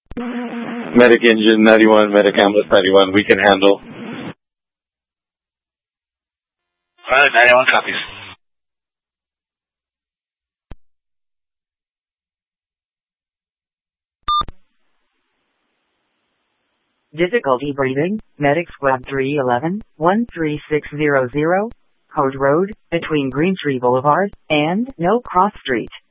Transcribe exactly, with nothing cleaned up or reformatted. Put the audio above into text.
Medic Engine ninety-one, Medic Ambulance ninety-one, we can handle. Pilot ninety-one copies. Difficulty breathing, Medic Squad three eleven, one three six zero zero, Code Road, between Green Tree Boulevard and No Cross Street.